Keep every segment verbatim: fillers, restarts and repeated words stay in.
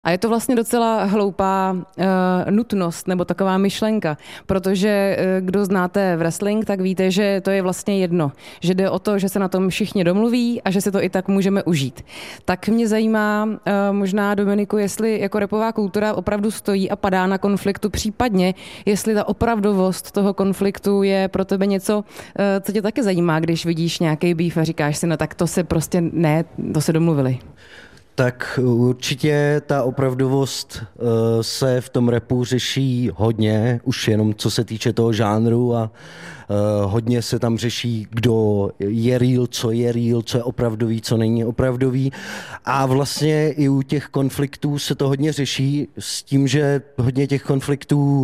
A je to vlastně docela hloupá uh, nutnost nebo taková myšlenka, protože uh, kdo znáte wrestling, tak víte, že to je vlastně jedno. Že jde o to, že se na tom všichni domluví a že si to i tak můžeme užít. Tak mě zajímá uh, možná, Dominiku, jestli jako rapová kultura opravdu stojí a padá na konfliktu, případně jestli ta opravdovost toho konfliktu je pro tebe něco, uh, co tě taky zajímá, když vidíš nějaký beef a říkáš si, no tak to se prostě ne, to se domluvili. Tak určitě ta opravdovost uh, se v tom rapu řeší hodně, už jenom co se týče toho žánru a uh, hodně se tam řeší, kdo je real, co je real, co je opravdový, co není opravdový. A vlastně i u těch konfliktů se to hodně řeší s tím, že hodně těch konfliktů uh,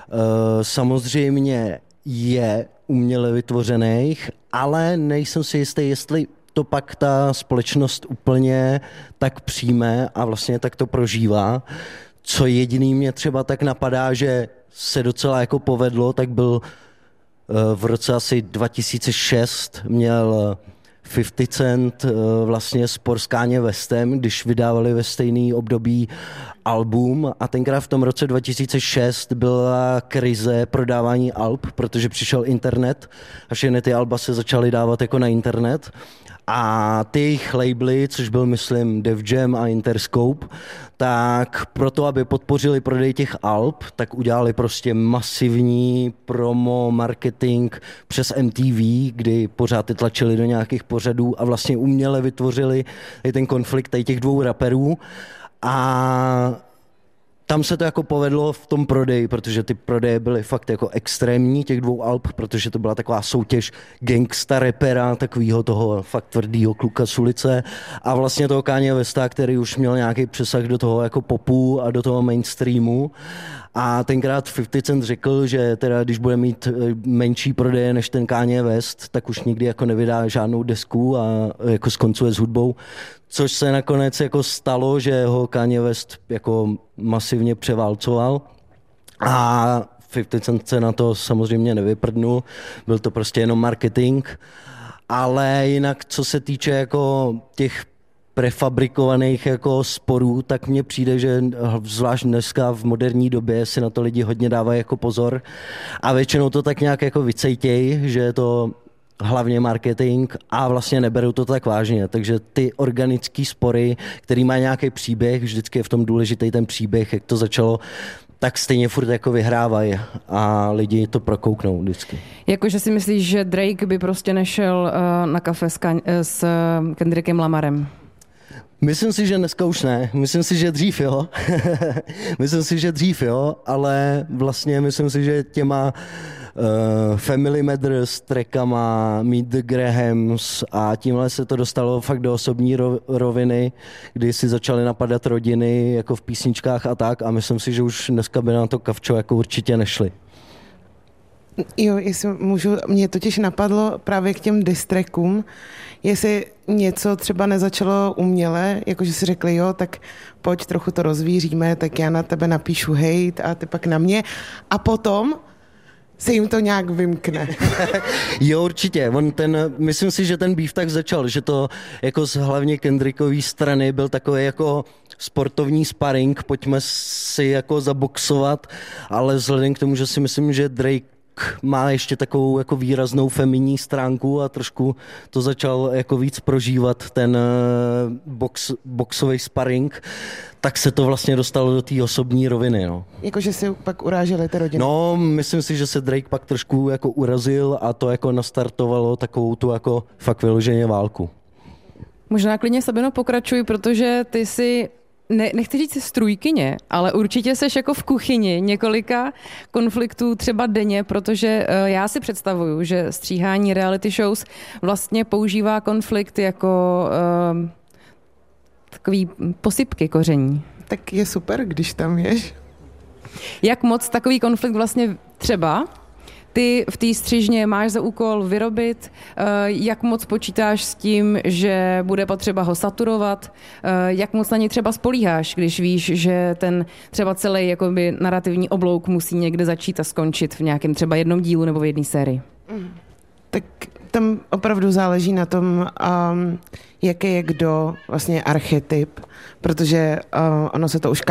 samozřejmě je uměle vytvořených, ale nejsem si jistý, jestli to pak ta společnost úplně tak přijme a vlastně tak to prožívá. Co jediný mě třeba tak napadá, že se docela jako povedlo, tak byl v roce asi dva tisíce šest měl fifty Cent vlastně spor s Kanye Westem, když vydávali ve stejný období album a tenkrát v tom roce dva tisíce šest byla krize prodávání alb, protože přišel internet a všechny ty alba se začaly dávat jako na internet. A ty jejich labely, což byl, myslím, Def Jam a Interscope, tak proto, aby podpořili prodej těch alb, tak udělali prostě masivní promo, marketing přes M T V, kdy pořád ty tlačili do nějakých pořadů a vlastně uměle vytvořili ten konflikt těch dvou raperů. A tam se to jako povedlo v tom prodeji, protože ty prodeje byly fakt jako extrémní těch dvou alb, protože to byla taková soutěž gangsta rapera, takového toho fakt tvrdýho kluka z ulice a vlastně toho Kanye Westa, který už měl nějaký přesah do toho jako popu a do toho mainstreamu. A tenkrát fifty Cent řekl, že teda když bude mít menší prodeje než ten Kanye West, tak už nikdy jako nevydá žádnou desku a jako skoncuje s hudbou. Což se nakonec jako stalo, že ho Kanye West jako masivně převálcoval a fifty Cent se na to samozřejmě nevyprdnul, byl to prostě jenom marketing, ale jinak co se týče jako těch prefabrikovaných jako sporů, tak mně přijde, že zvlášť dneska v moderní době si na to lidi hodně dávají jako pozor a většinou to tak nějak jako vycejtěj, že je to hlavně marketing a vlastně neberou to tak vážně. Takže ty organické spory, který mají nějaký příběh, vždycky je v tom důležitý ten příběh, jak to začalo, tak stejně furt jako vyhrávají a lidi to prokouknou vždycky. Jakože si myslíš, že Drake by prostě nešel uh, na kafe s, Kan- s Kendrickem Lamarem? Myslím si, že dneska už ne. Myslím si, že dřív jo. myslím si, že dřív jo, ale vlastně myslím si, že těma uh, Family Matters trackama, Meet the Grahams a tímhle se to dostalo fakt do osobní roviny, kdy si začaly napadat rodiny jako v písničkách a tak a myslím si, že už dneska by na to kavčo jako určitě nešli. Jo, jestli můžu, mě totiž napadlo právě k těm diss trackům, jestli něco třeba nezačalo uměle, jakože si řekli, jo, tak pojď trochu to rozvíříme, tak já na tebe napíšu hate a ty pak na mě a potom se jim to nějak vymkne. Jo, určitě. On ten, myslím si, že ten beef tak začal, že to jako z hlavně Kendrickový strany byl takový jako sportovní sparring, pojďme si jako zaboxovat, ale vzhledem k tomu, že si myslím, že Drake má ještě takovou jako výraznou feminní stránku a trošku to začal jako víc prožívat ten box, boxový sparring, tak se to vlastně dostalo do té osobní roviny. No. Jakože si pak uráželi ty rodiny? No, myslím si, že se Drake pak trošku jako urazil a to jako nastartovalo takovou tu jako fakt vyloženě válku. Možná klidně, Sabino, pokračuj, protože ty si Ne, nechci říct strůjkyně, ale určitě seš jako v kuchyni několika konfliktů třeba denně, protože uh, já si představuju, že stříhání reality shows vlastně používá konflikt jako uh, takový posypky koření. Tak je super, když tam ješ. Jak moc takový konflikt vlastně třeba ty v té střižně máš za úkol vyrobit, jak moc počítáš s tím, že bude potřeba ho saturovat, jak moc na něj třeba spolíháš, když víš, že ten třeba celý jakoby narrativní oblouk musí někde začít a skončit v nějakém třeba jednom dílu nebo v jedné sérii? Tak tam opravdu záleží na tom, um, jaký je kdo vlastně archetyp, protože uh, ono se to už